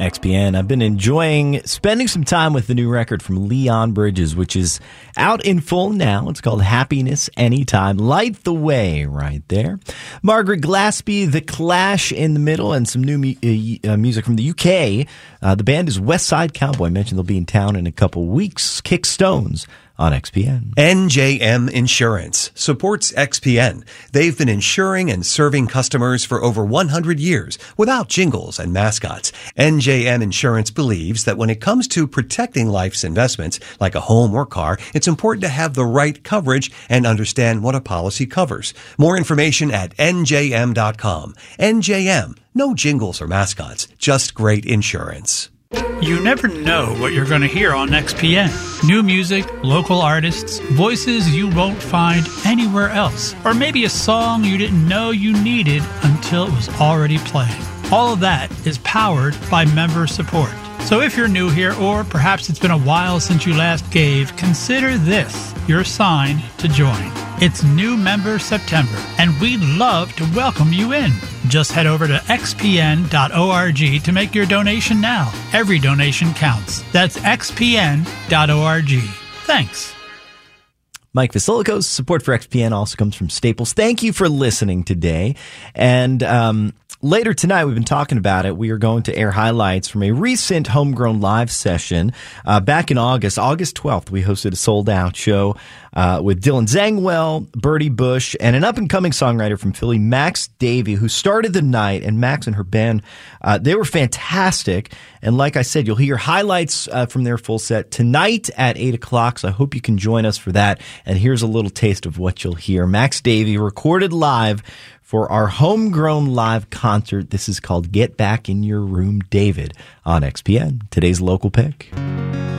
XPN. I've been enjoying spending some time with the new record from Leon Bridges, which is out in full now. It's called Happiness Anytime. Light the Way right there. Margaret Glaspie, The Clash in the middle, and some new music from the UK. The band is West Side Cowboy. I mentioned they'll be in town in a couple weeks. Kick Stones on XPN. NJM Insurance supports XPN. They've been insuring and serving customers for over 100 years without jingles and mascots. NJM Insurance believes that when it comes to protecting life's investments, like a home or car, it's important to have the right coverage and understand what a policy covers. More information at njm.com. NJM, no jingles or mascots, just great insurance. You never know what you're going to hear on XPN. New music, local artists, voices you won't find anywhere else. Or maybe a song you didn't know you needed until it was already playing. All of that is powered by member support. So if you're new here, or perhaps it's been a while since you last gave, consider this your sign to join. It's New Member September, and we'd love to welcome you in. Just head over to xpn.org to make your donation now. Every donation counts. That's xpn.org. Thanks. Mike Vasiliko's support for XPN also comes from Staples. Thank you for listening today. And later tonight, we've been talking about it. We are going to air highlights from a recent Homegrown Live session. Back in August 12th, we hosted a sold-out show with Dylan Zangwell, Bertie Bush, and an up-and-coming songwriter from Philly, Max Davey, who started the night. And Max and her band, they were fantastic. And like I said, you'll hear highlights from their full set tonight at 8 o'clock, so I hope you can join us for that. And here's a little taste of what you'll hear. Max Davey recorded live for our Homegrown Live concert. This is called Get Back in Your Room, David, on XPN, today's local pick.